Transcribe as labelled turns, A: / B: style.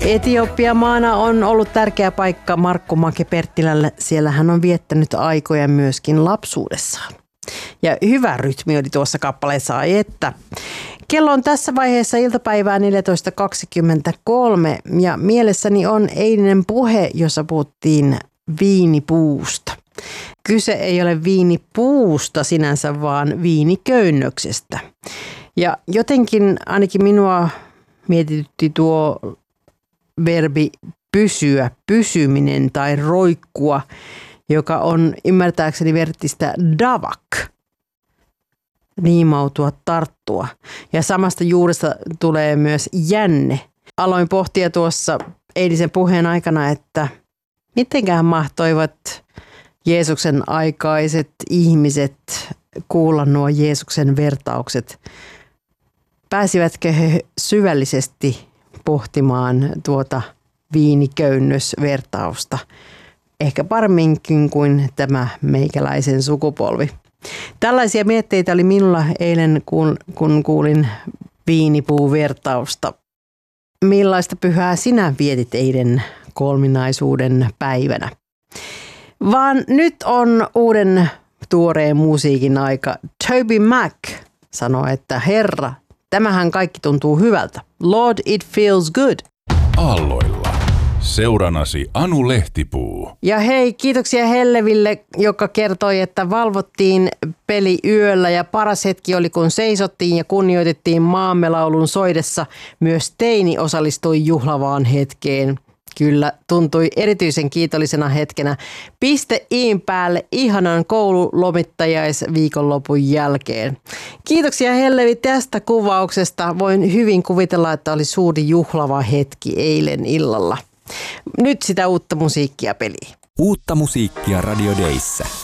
A: Etiopia maana on ollut tärkeä paikka Markku Make Perttilälle. Siellä hän on viettänyt aikoja myöskin lapsuudessaan. Ja hyvä rytmi oli tuossa kappaleessa, ai että. Kello on tässä vaiheessa iltapäivää 14.23 ja mielessäni on eilinen puhe, jossa puhuttiin viinipuusta. Kyse ei ole viinipuusta sinänsä, vaan viiniköynnöksestä. Ja jotenkin ainakin minua mietitytti tuo verbi pysyä, pysyminen tai roikkua, joka on ymmärtääkseni vertistä davak, niimautua, tarttua. Ja samasta juuresta tulee myös jänne. Aloin pohtia tuossa eilisen puheen aikana, että mitenkään mahtoivat Jeesuksen aikaiset ihmiset kuulla nuo Jeesuksen vertaukset. Pääsivätkö he syvällisesti pohtimaan tuota viiniköynnösvertausta? Ehkä paremminkin kuin tämä meikäläisen sukupolvi. Tällaisia mietteitä oli minulla eilen, kun kuulin viinipuuvertausta. Millaista pyhää sinä vietit eilen kolminaisuuden päivänä? Vaan nyt on uuden tuoreen musiikin aika. Toby Mac sanoo, että Herra, tämähän kaikki tuntuu hyvältä. Lord, it feels good.
B: Aalloilla. Seuranasi Anu Lehtipuu.
A: Ja hei, kiitoksia Helleville, joka kertoi, että valvottiin peli yöllä ja paras hetki oli, kun seisottiin ja kunnioitettiin maamme laulun soidessa. Myös teini osallistui juhlavaan hetkeen. Kyllä, tuntui erityisen kiitollisena hetkenä. Piste iin päälle ihanan koululomittajaisviikonlopun jälkeen. Kiitoksia Hellevi tästä kuvauksesta. Voin hyvin kuvitella, että oli suuri juhlava hetki eilen illalla. Nyt sitä uutta musiikkia peliin.
C: Uutta musiikkia Radio Dayssä.